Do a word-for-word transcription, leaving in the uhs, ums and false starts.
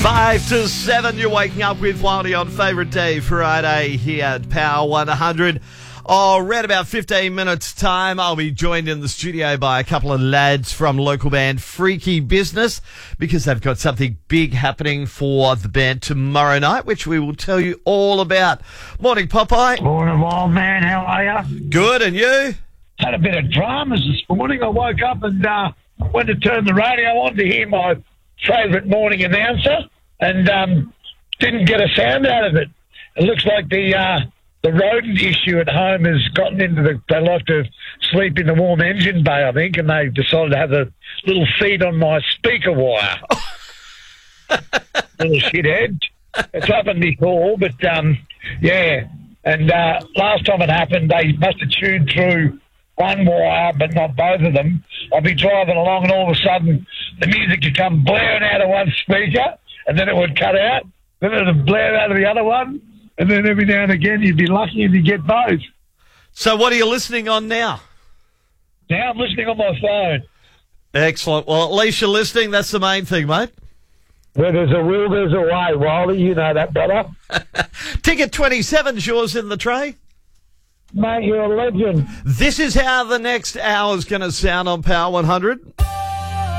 Five to seven, you're waking up with Wildy on Favourite Day Friday here at Power one hundred. Oh, around about fifteen minutes time, I'll be joined in the studio by a couple of lads from local band Freaky Business, because they've got something big happening for the band tomorrow night, which we will tell you all about. Morning, Popeye. Morning, old man. How are you? Good, and you? Had a bit of dramas this morning. I woke up and uh, went to turn the radio on to hear my favourite morning announcer, and um, didn't get a sound out of it. It looks like the uh, the rodent issue at home has gotten into the... They like to sleep in the warm engine bay, I think, and they decided to have a little feed on my speaker wire. Little shithead. It's happened before, but, um, yeah. And uh, last time it happened, they must have chewed through one wire, but not both of them. I'd be driving along, and all of a sudden, the music would come blaring out of one speaker, and then it would cut out. Then it would blare out of the other one, and then every now and again, you'd be lucky if you get both. So what are you listening on now? Now I'm listening on my phone. Excellent. Well, at least you're listening. That's the main thing, mate. Where there's a will, there's a way, Wildy. You know that, brother. Ticket twenty-seven's yours in the tray. Mate, you're a legend. This is how the next hour's going to sound on Power one hundred.